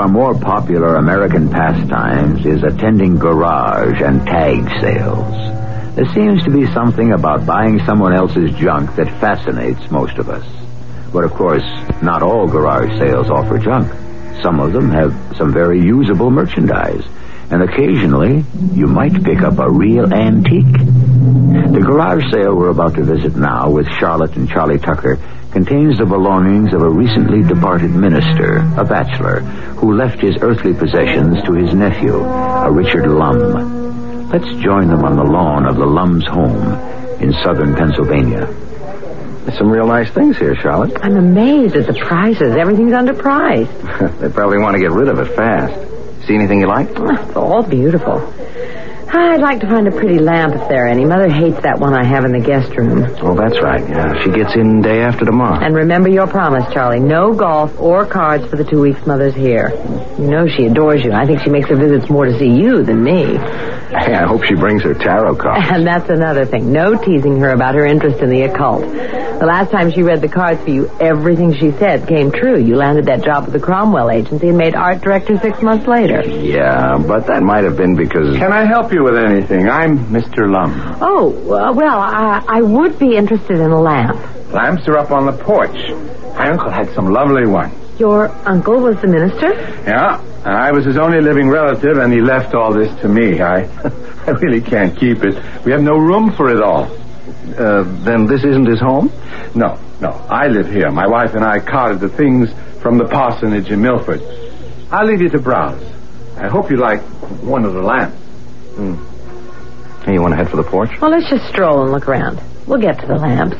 our more popular American pastimes is attending garage and tag sales. There seems to be something about buying someone else's junk that fascinates most of us. But of course, not all garage sales offer junk. Some of them have some very usable merchandise, and occasionally you might pick up a real antique. The garage sale we're about to visit now with Charlotte and Charlie Tucker contains the belongings of a recently departed minister, a bachelor, who left his earthly possessions to his nephew, a Richard Lum. Let's join them on the lawn of the Lum's home in southern Pennsylvania. There's some real nice things here, Charlotte. I'm amazed at the prices. Everything's underpriced. They probably want to get rid of it fast. See anything you like? It's all beautiful. I'd like to find a pretty lamp if there are any. Mother hates that one I have in the guest room. Oh, that's right. Yeah, she gets in day after tomorrow. And remember your promise, Charlie. No golf or cards for the 2 weeks Mother's here. You know she adores you. I think she makes her visits more to see you than me. Hey, I hope she brings her tarot cards. And that's another thing. No teasing her about her interest in the occult. The last time she read the cards for you, everything she said came true. You landed that job with the Cromwell Agency and made art director 6 months later. Yeah, but that might have been because... Can I help you with anything? I'm Mr. Lum. Oh, well, I would be interested in a lamp. Lamps are up on the porch. My uncle had some lovely ones. Your uncle was the minister? Yeah, I was his only living relative, and he left all this to me. I really can't keep it. We have no room for it all. Then this isn't his home? No. I live here. My wife and I carted the things from the parsonage in Milford. I'll leave you to browse. I hope you like one of the lamps. Hey, you want to head for the porch? Well, let's just stroll and look around. We'll get to the lamps.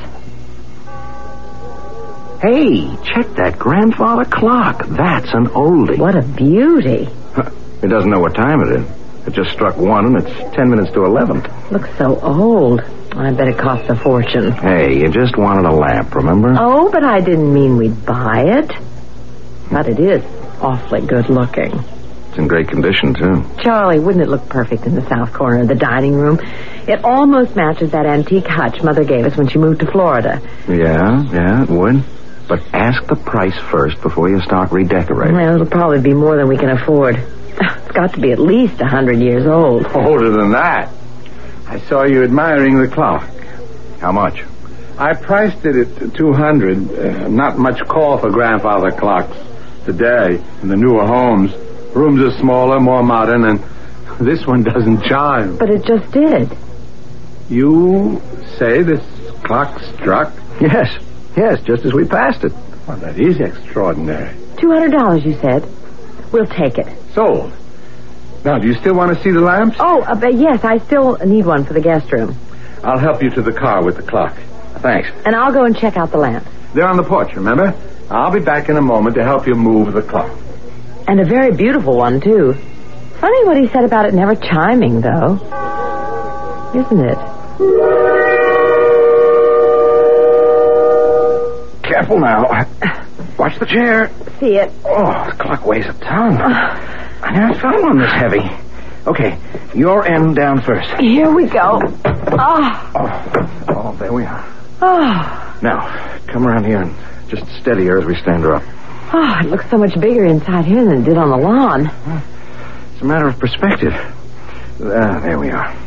Hey, check that grandfather clock. That's an oldie. What a beauty. It doesn't know what time it is. It just struck 1 and it's 10 minutes to 11. Looks so old. I bet it costs a fortune. Hey, you just wanted a lamp, remember? Oh, but I didn't mean we'd buy it. But it is awfully good looking. It's in great condition, too. Charlie, wouldn't it look perfect in the south corner of the dining room? It almost matches that antique hutch Mother gave us when she moved to Florida. Yeah, it would. But ask the price first before you start redecorating. Well, it'll probably be more than we can afford. It's got to be at least 100 years old. Older than that. I saw you admiring the clock. How much? I priced it at $200. Not much call for grandfather clocks today in the newer homes. Rooms are smaller, more modern, and this one doesn't chime. But it just did. You say this clock struck? Yes, just as we passed it. Well, that is extraordinary. $200, you said. We'll take it. Sold. Now, do you still want to see the lamps? Oh, but yes, I still need one for the guest room. I'll help you to the car with the clock. Thanks. And I'll go and check out the lamps. They're on the porch, remember? I'll be back in a moment to help you move the clock. And a very beautiful one, too. Funny what he said about it never chiming, though. Isn't it? Careful now. Watch the chair. See it. Oh, the clock weighs a ton. I never found one this heavy. Okay, your end down first. Here we go. Oh, there we are. Oh. Now, come around here and just steady her as we stand her up. Oh, it looks so much bigger inside here than it did on the lawn. It's a matter of perspective. There we are.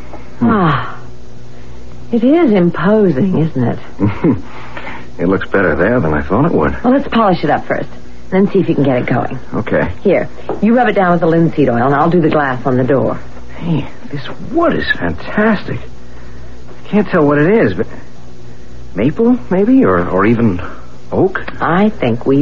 It is imposing, isn't it? It looks better there than I thought it would. Well, let's polish it up first, then see if you can get it going. Okay. Here, you rub it down with the linseed oil, and I'll do the glass on the door. Hey, this wood is fantastic. I can't tell what it is, but maple, maybe, or even oak? I think we